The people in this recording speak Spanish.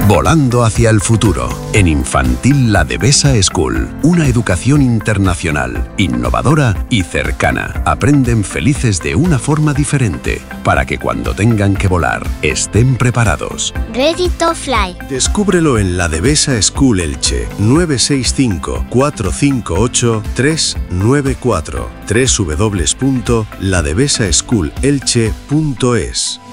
Volando hacia el futuro. En Infantil La Devesa School. Una educación internacional, innovadora y cercana. Aprenden felices de una forma diferente, para que cuando tengan que volar, estén preparados. Ready to fly. Descúbrelo en La Devesa School Elche. 965-458-394. www.ladevesaschoolelche.es